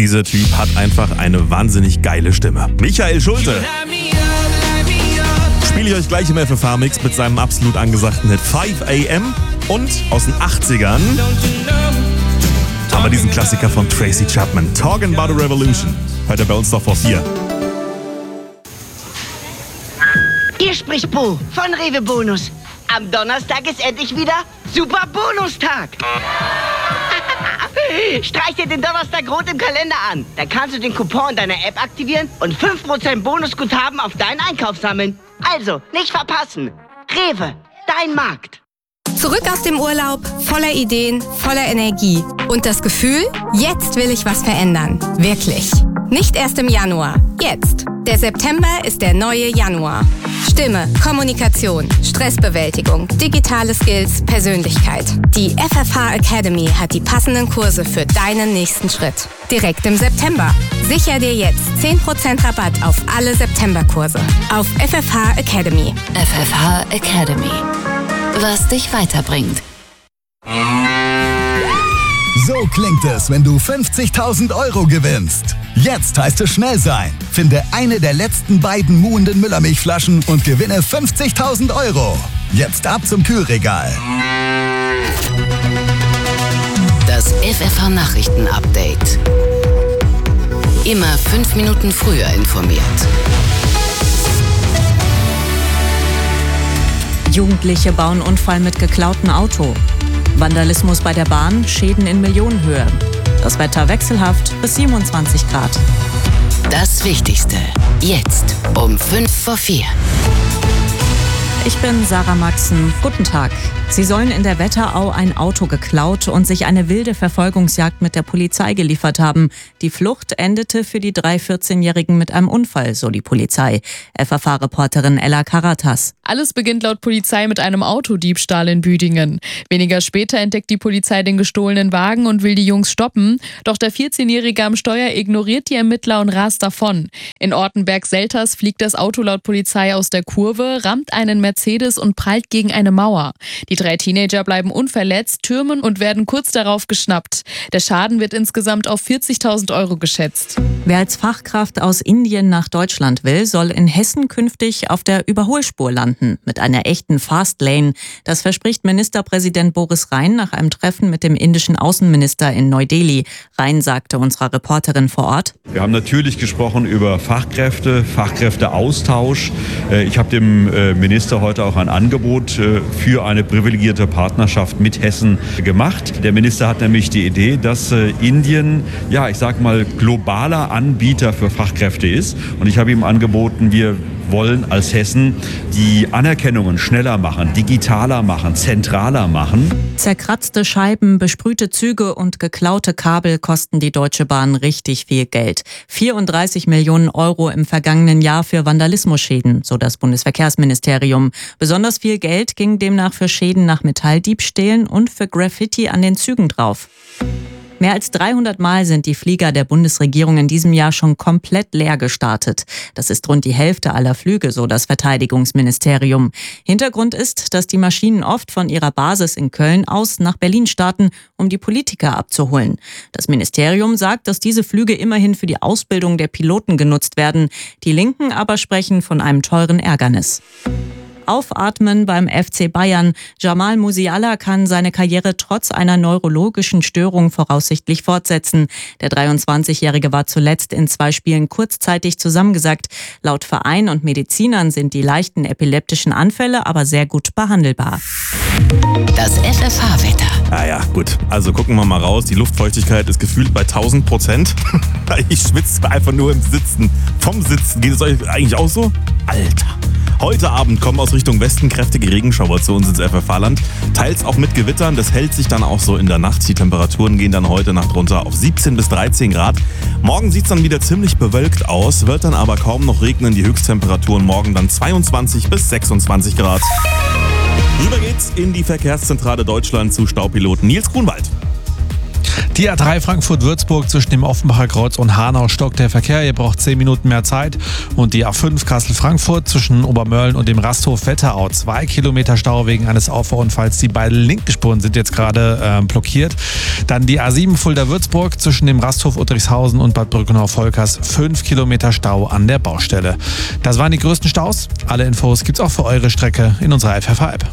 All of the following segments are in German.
Dieser Typ hat einfach eine wahnsinnig geile Stimme. Michael Schulte. Spiele ich euch gleich im FFH-Mix mit seinem absolut angesagten Hit 5 AM. Und aus den 80ern haben wir diesen Klassiker von Tracy Chapman, Talking About a Revolution. Hört er bei uns doch vor 4. Hier spricht Bo von Rewe Bonus. Am Donnerstag ist endlich wieder Super Bonustag. Streich dir den Donnerstag rot im Kalender an. Dann kannst du den Coupon in deiner App aktivieren und 5% Bonusguthaben auf deinen Einkauf sammeln. Also, nicht verpassen. Rewe, dein Markt. Zurück aus dem Urlaub, voller Ideen, voller Energie. Und das Gefühl, jetzt will ich was verändern. Wirklich. Nicht erst im Januar, jetzt. Der September ist der neue Januar. Stimme, Kommunikation, Stressbewältigung, digitale Skills, Persönlichkeit. Die FFH Academy hat die passenden Kurse für deinen nächsten Schritt. Direkt im September. Sicher dir jetzt 10% Rabatt auf alle Septemberkurse. Auf FFH Academy. FFH Academy. Was dich weiterbringt. So klingt es, wenn du 50.000 € gewinnst. Jetzt heißt es schnell sein. Finde eine der letzten beiden muhenden Müllermilchflaschen und gewinne 50.000 €. Jetzt ab zum Kühlregal. Das FFH Nachrichten-Update. Immer 5 Minuten früher informiert. Jugendliche bauen Unfall mit geklautem Auto. Vandalismus bei der Bahn, Schäden in Millionenhöhe. Das Wetter wechselhaft bis 27 Grad. Das Wichtigste. Jetzt um 5 vor 4. Ich bin Sarah Maxen. Guten Tag. Sie sollen in der Wetterau ein Auto geklaut und sich eine wilde Verfolgungsjagd mit der Polizei geliefert haben. Die Flucht endete für die 3 14-Jährigen mit einem Unfall, so die Polizei. FFH-Reporterin Ella Karatas. Alles beginnt laut Polizei mit einem Autodiebstahl in Büdingen. Weniger später entdeckt die Polizei den gestohlenen Wagen und will die Jungs stoppen. Doch der 14-Jährige am Steuer ignoriert die Ermittler und rast davon. In Ortenberg-Selters fliegt das Auto laut Polizei aus der Kurve, rammt einen Mercedes und prallt gegen eine Mauer. Die 3 Teenager bleiben unverletzt, türmen und werden kurz darauf geschnappt. Der Schaden wird insgesamt auf 40.000 € geschätzt. Wer als Fachkraft aus Indien nach Deutschland will, soll in Hessen künftig auf der Überholspur landen, mit einer echten Fastlane. Das verspricht Ministerpräsident Boris Rhein nach einem Treffen mit dem indischen Außenminister in Neu-Delhi. Rhein sagte unserer Reporterin vor Ort: Wir haben natürlich gesprochen über Fachkräfteaustausch. Ich habe dem Minister heute auch ein Angebot für eine privilegierte Partnerschaft mit Hessen gemacht. Der Minister hat nämlich die Idee, dass Indien, globaler Anbieter für Fachkräfte ist. Und ich habe ihm angeboten, wir wollen als Hessen die Anerkennungen schneller machen, digitaler machen, zentraler machen. Zerkratzte Scheiben, besprühte Züge und geklaute Kabel kosten die Deutsche Bahn richtig viel Geld. 34 Millionen € im vergangenen Jahr für Vandalismusschäden, so das Bundesverkehrsministerium. Besonders viel Geld ging demnach für Schäden nach Metalldiebstählen und für Graffiti an den Zügen drauf. Mehr als 300 Mal sind die Flieger der Bundesregierung in diesem Jahr schon komplett leer gestartet. Das ist rund die Hälfte aller Flüge, so das Verteidigungsministerium. Hintergrund ist, dass die Maschinen oft von ihrer Basis in Köln aus nach Berlin starten, um die Politiker abzuholen. Das Ministerium sagt, dass diese Flüge immerhin für die Ausbildung der Piloten genutzt werden. Die Linken aber sprechen von einem teuren Ärgernis. Aufatmen beim FC Bayern. Jamal Musiala kann seine Karriere trotz einer neurologischen Störung voraussichtlich fortsetzen. Der 23-Jährige war zuletzt in 2 Spielen kurzzeitig zusammengesackt. Laut Verein und Medizinern sind die leichten epileptischen Anfälle aber sehr gut behandelbar. Das FFH-Wetter. Gut. Also gucken wir mal raus. Die Luftfeuchtigkeit ist gefühlt bei 1000%. Ich schwitze einfach nur im Sitzen. Vom Sitzen. Geht es euch eigentlich auch so? Alter. Heute Abend kommen aus Richtung Westen kräftige Regenschauer zu uns ins FFH-Land. Teils auch mit Gewittern. Das hält sich dann auch so in der Nacht. Die Temperaturen gehen dann heute Nacht runter auf 17 bis 13 Grad. Morgen sieht es dann wieder ziemlich bewölkt aus, wird dann aber kaum noch regnen. Die Höchsttemperaturen morgen dann 22 bis 26 Grad. Rüber geht's in die Verkehrszentrale Deutschland zu Staupiloten Nils Grunwald. Die A3 Frankfurt-Würzburg zwischen dem Offenbacher Kreuz und Hanau stockt der Verkehr. Ihr braucht 10 Minuten mehr Zeit. Und die A5 Kassel-Frankfurt zwischen Obermörlen und dem Rasthof Wetterau. 2 Kilometer Stau wegen eines Auffahrunfalls. Die beiden linken Spuren sind jetzt gerade blockiert. Dann die A7 Fulda-Würzburg zwischen dem Rasthof Uttrichshausen und Bad Brückenau-Volkers. 5 Kilometer Stau an der Baustelle. Das waren die größten Staus. Alle Infos gibt's auch für eure Strecke in unserer FFH-App.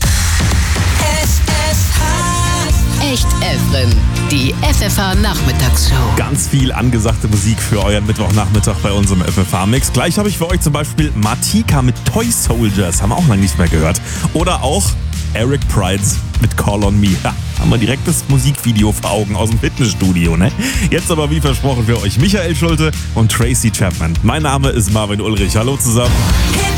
Echt Efren, die FFH-Nachmittagsshow. Ganz viel angesagte Musik für euren Mittwochnachmittag bei unserem FFH-Mix. Gleich habe ich für euch zum Beispiel Martika mit Toy Soldiers, haben wir auch lange nicht mehr gehört. Oder auch Eric Prydz mit Call on Me. Ja, haben wir direkt das Musikvideo vor Augen aus dem Fitnessstudio, ne? Jetzt aber wie versprochen für euch Michael Schulte und Tracy Chapman. Mein Name ist Marvin Ulrich. Hallo zusammen.